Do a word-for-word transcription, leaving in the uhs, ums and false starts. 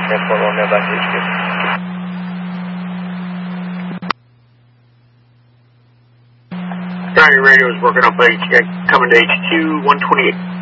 Transport one, now back to H Q. Sorry, radio is working up, coming to H Q one twenty-eight.